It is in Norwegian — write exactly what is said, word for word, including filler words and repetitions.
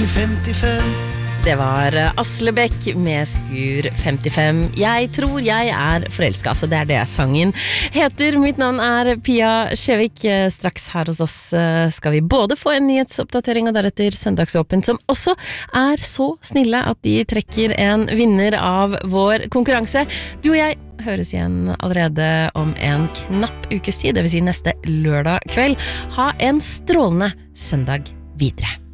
femtifem. Det var Aslebekk med Skur femtifem. Jeg tror jeg er forelsket, altså det er det sangen heter. Mitt navn er Pia Skjevik. Straks her hos oss skal vi både få en nyhetsoppdatering og deretter Søndagsåpen, som også er så snille at de trekker en vinner av vår konkurranse. Du og jeg høres igjen allerede om en knapp ukes tid, det vil si neste lørdag kveld. Ha en strålende søndag videre.